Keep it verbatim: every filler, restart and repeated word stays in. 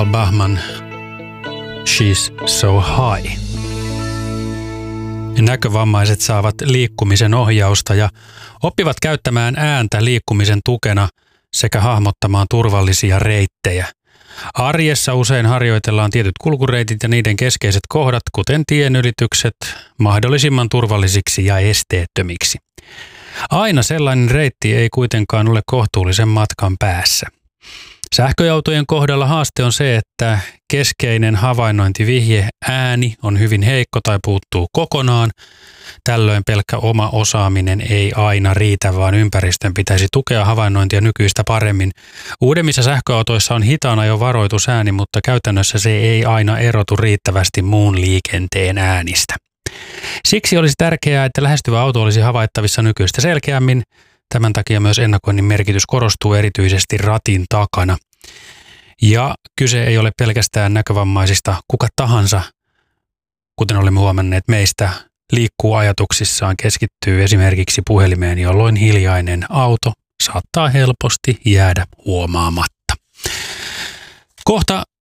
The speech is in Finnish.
Bachman, She's So High. Näkövammaiset saavat liikkumisen ohjausta ja oppivat käyttämään ääntä liikkumisen tukena sekä hahmottamaan turvallisia reittejä. Arjessa usein harjoitellaan tietyt kulkureitit ja niiden keskeiset kohdat, kuten tienylitykset, mahdollisimman turvallisiksi ja esteettömiksi. Aina sellainen reitti ei kuitenkaan ole kohtuullisen matkan päässä. Sähköautojen kohdalla haaste on se, että keskeinen havainnointivihje ääni on hyvin heikko tai puuttuu kokonaan. Tällöin pelkkä oma osaaminen ei aina riitä, vaan ympäristön pitäisi tukea havainnointia nykyistä paremmin. Uudemmissa sähköautoissa on hitaana jo varoitusääni, mutta käytännössä se ei aina erotu riittävästi muun liikenteen äänistä. Siksi olisi tärkeää, että lähestyvä auto olisi havaittavissa nykyistä selkeämmin. Tämän takia myös ennakoinnin merkitys korostuu erityisesti ratin takana. Ja kyse ei ole pelkästään näkövammaisista, kuka tahansa, kuten olemme huomanneet meistä, liikkuu ajatuksissaan, keskittyy esimerkiksi puhelimeen, jolloin hiljainen auto saattaa helposti jäädä huomaamatta. Kohta